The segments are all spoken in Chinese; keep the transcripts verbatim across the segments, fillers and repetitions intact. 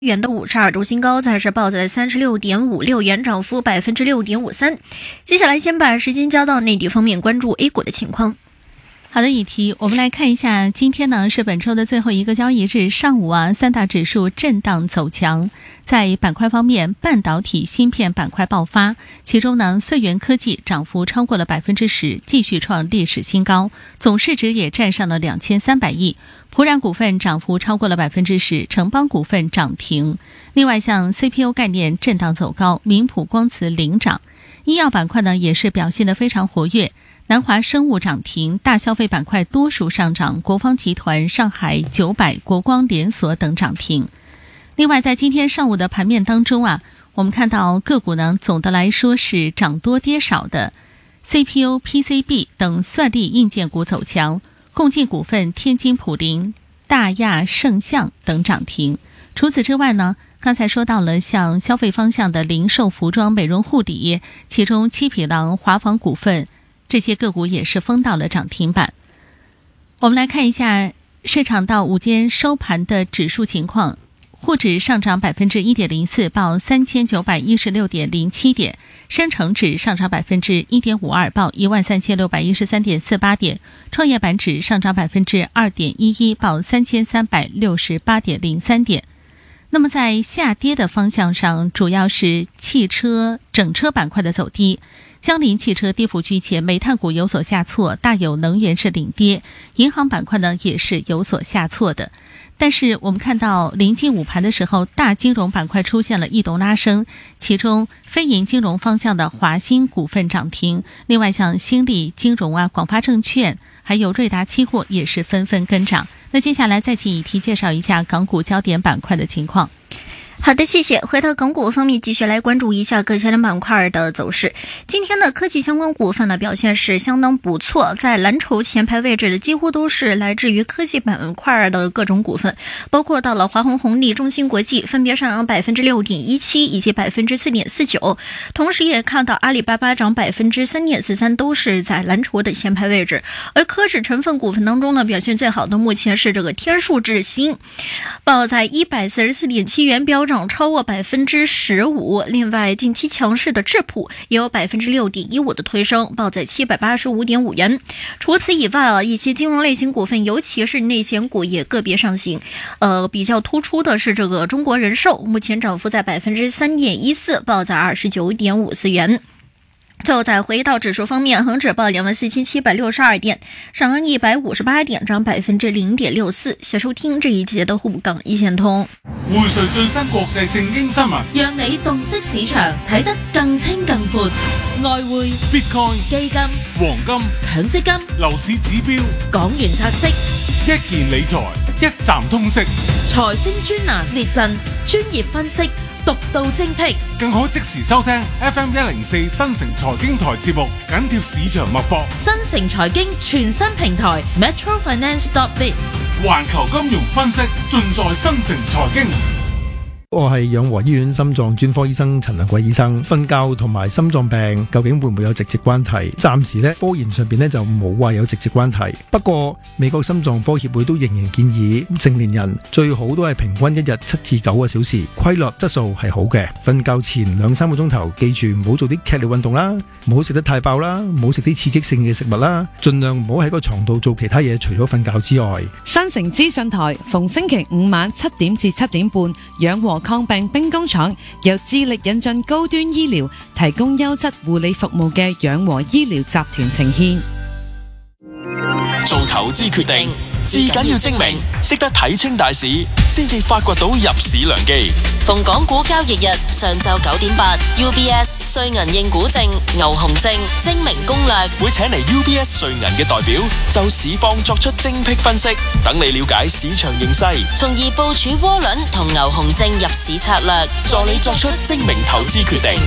元的五十二周新高，暂时报在三十六点五六元，涨幅百分之六点五三。接下来先把时间交到内地方面，关注 A 股的情况。 好的，议题我们来看一下，今天呢是本周的最后一个交易日，上午啊，三大指数震荡走强。在板块方面，半导体芯片板块爆发，其中呢，穗源科技涨幅超过了百分之十，继续创历史新高，总市值也站上了两千三百亿。普冉股份涨幅超过了百分之十，城邦股份涨停。另外，像 C P U 概念震荡走高，明普光磁领涨。医药板块呢也是表现得非常活跃。南华生物涨停，大消费板块多数上涨，国芳集团、上海九百、国光连锁等涨停。另外，在今天上午的盘面当中啊，我们看到个股呢，总的来说是涨多跌少的。C P U、P C B 等算力硬件股走强，共进股份、天津普林、大亚圣象等涨停。除此之外呢，刚才说到了像消费方向的零售、服装、美容护理，其中七匹狼、华纺股份这些个股也是封到了涨停板。我们来看一下市场到午间收盘的指数情况，沪指上涨百分之一点零四，报三千九百一十六点零七点；深成指上涨百分之一点五二，报一万三千六百一十三点四八点；创业板指上涨百分之二点一一，报三千三百六十八点零三点。那么在下跌的方向上，主要是汽车整车板块的走低。江铃汽车跌幅居前，煤炭股有所下挫，大有能源是领跌，银行板块呢也是有所下挫的。但是我们看到临近午盘的时候，大金融板块出现了异动拉升，其中非银金融方向的华兴股份涨停，另外像兴利金融啊、广发证券还有瑞达期货也是纷纷跟涨。那接下来再请以题介绍一下港股焦点板块的情况。 好的，谢谢。回到港股方面，继续来关注一下各相关板块的走势。今天的科技相关股份的表现是相当不错，在蓝筹前排位置的几乎都是来自于科技板块的各种股份，包括到了华虹红利、中芯国际分别上涨百分之六点一七以及百分之四点四九，同时也看到阿里巴巴涨百分之三点四三，都是在蓝筹的前排位置。而科指成分股份当中呢，表现最好的目前是这个天数智新，报在一百四十四点七元，标涨超过百分之十五。另外，近期强势的智普也有百分之六点一五的推升，报在七百八十五点五元。除此以外啊，一些金融类型股份，尤其是内险股也个别上行。呃，比较突出的是这个中国人寿，目前涨幅在百分之三点一四，报在二十九点五四元。最后再回到指数方面，恒指报两万四千七百六十二点，上涨一百五十八点，涨百分之零点六四。谢收听这一节的沪港一線通。 匯萃最新國際正經新聞， 讓你洞悉市場，睇得更清更闊。外匯、 Bitcoin、 基金、 黃金、 強積金、 樓市指標、 港元拆息、 一件理財一站通識， 財星專欄列陣，專業分析，獨到精闢， 更可即時收聽 F M 一零四新城財經台節目，緊貼市場脈搏。 新城財經全新平台 Metro Finance dot biz， 環球金融分析盡在新城財經。 我係養和醫院心臟專科醫生陳良貴醫生。瞓覺同埋心臟病究竟會唔會有直接關係？暫時咧科研上邊咧就冇話有直接關係。不過美國心臟科協會都仍然建議成年人最好都係平均一日七至九個小時，規律質素係好嘅。瞓覺前兩三個鐘頭，記住唔好做啲劇烈運動啦，唔好食得太飽啦，唔好食啲刺激性嘅食物啦，盡量唔好喺個床度做其他嘢，除咗瞓覺之外。 新城資訊台逢星期五晚七點至七點半，養和抗病兵工廠由致力引進高端醫療，提供優質護理服務嘅養和醫療集團呈現。 做投資決定，至緊要精明，識得睇清大市，先至發掘到入市良機。 逢港股交易日上晝九點八 ，U B S 瑞銀應股證、牛熊證精明攻略， 會請嚟 U B S 瑞銀嘅代表就市況作出精闢分析，等你了解市場形勢， 從而部署窩輪同牛熊證入市策略， 助你作出精明投資決定。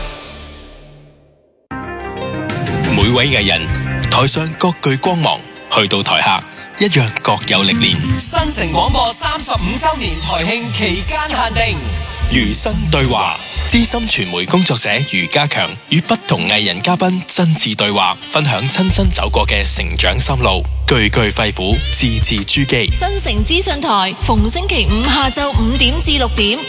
每位藝人台上各具光芒，去到台下一樣各有歷練。 新城廣播三十五週年台慶期間限定， 餘生對話。 資深傳媒工作者余家強與不同藝人嘉賓親自對話，分享親身走過嘅成長心路，句句肺腑，字字珠璣。 新城資訊台逢星期五下晝五點至六點。